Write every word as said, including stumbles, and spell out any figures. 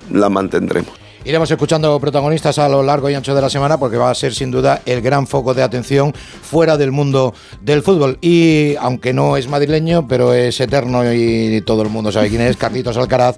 la mantendremos. Iremos escuchando protagonistas a lo largo y ancho de la semana porque va a ser sin duda el gran foco de atención fuera del mundo del fútbol. Y aunque no es madrileño, pero es eterno y todo el mundo sabe quién es, Carlitos Alcaraz,